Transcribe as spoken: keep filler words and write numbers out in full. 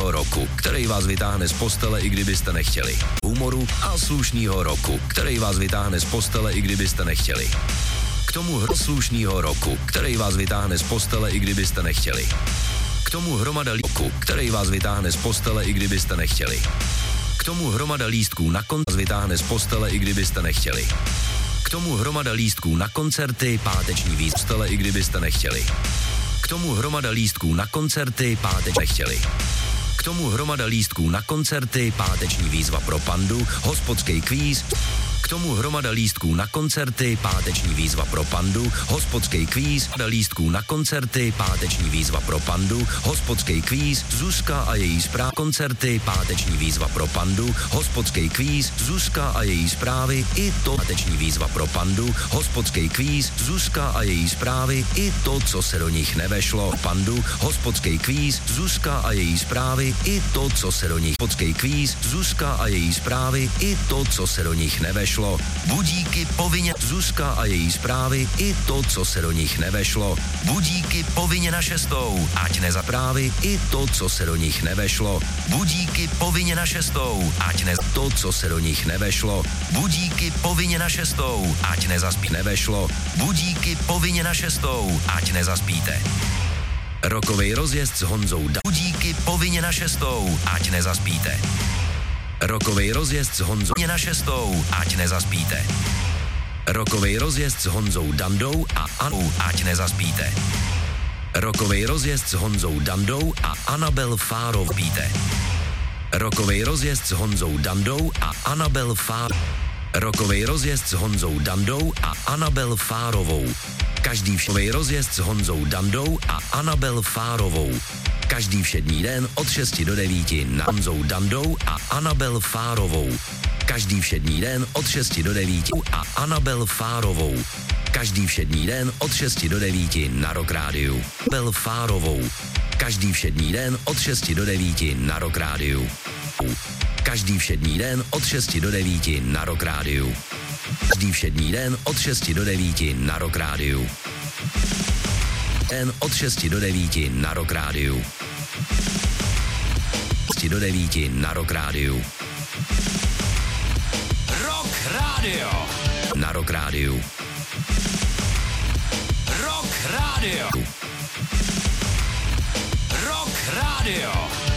slušnýho roku, který vás vytáhne z postele, i kdybyste nechtěli. Humoru a slušnýho roku, který vás vytáhne z postele, i kdybyste nechtěli. K tomu hro slušnýho roku, který vás vytáhne z postele, i kdybyste nechtěli. K tomu hromada lístků, který vás vytáhne z postele, i kdybyste nechtěli. K tomu hromada lístků na koncert vytáhne z postele, i kdybyste nechtěli. K tomu hromada lístků na koncerty, páteční výzva z postele, i kdybyste nechtěli. K tomu hromada lístků na koncerty, páteční nechtěli. K tomu hromada lístků na koncerty, páteční výzva pro pandu, hospodský kvíz. K tomu hromada lístků na koncerty, páteční výzva pro pandu, hospodský kvíz, lístků na koncerty, páteční výzva pro pandu, hospodský kvíz, Zuzka a její zpráv, koncerty, páteční výzva pro pandu, hospodský kvíz, Zuzka a její zprávy, i to páteční výzva pro pandu, hospodský kvíz, Zuzka a její zprávy, i to, co se do nich nevešlo, pandu, hospodský kvíz, Zuzka a její zprávy, i to, co se do nich, hospodský kvíz, Zuzka a její zprávy, i to, co se do nich nevešlo. Budíky povinně Zuzka a její zprávy, i to, co se do nich nevešlo. Budíky povinně na šestou, ať nezaprávy, i to, co se do nich nevešlo. Budíky povinně na šestou, ať ne to, co se do nich nevešlo. Budíky povinně na šestou, ať nezaspí nevešlo. Budíky povinně na šestou, ať nezaspíte. Rokovej rozjezd s Honzou Da. Budíky povinně na šestou, ať nezaspíte. Rokovej rozjezd s Honzou na šestou, ať nezaspíte. Rokovej rozjezd s Honzou Dandou a Anou, ať nezaspíte. Rokovej rozjezd s Honzou Dandou a Anabel Fárov píte. Rokovej rozjezd s Honzou Dandou a Anabel Fárov. Rokovej rozjezd s Honzou Dandou a Anabel Fárovou. Každý všední rozjezd s Honzou Dandou a Anabel Fárovou. Každý všední den od šesti do devíti na Honzou Dandou a Anabel Fárovou. Každý všední den od šesti do devíti a Anabel Fárovou. Každý všední den od šesti do devíti na Rock Rádiu. Anabel Fárovou. Každý všední den od šesti do devíti na Rock Rádiu. Každý všední den od šesti do devíti na Rock Rádiu. Každý všední den od šesti do devíti na Rock Rádiu. Den od šesti do devíti na Rock Rádiu. šesti do devíti na Rock Rádiu. Rock Radio. Na Rock Rádiu. Rock Radio. Rock Radio.